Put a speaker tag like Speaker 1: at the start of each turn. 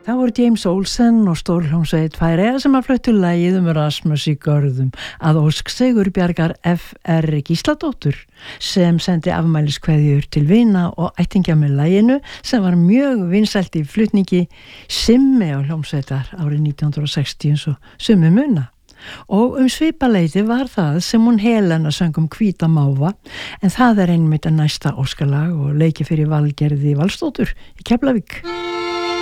Speaker 1: Það voru James Olsen og stórhljómsveit Færeyja sem að fluttu lagið Rasmus í görðum að ósk Sigurbjargar F.R. Gísladóttur sem sendi afmæliskveðjur til vina og ættingja með laginu sem var mjög vinsælt í flutningi Simmi á hljómsveitar árið 1960 eins og summi muna. Og svipaleyti var það sem hún Helena söng Hvíta máva en það einmitt næsta óskalag og leiki fyrir Valgerði Valsdóttur í Keflavík.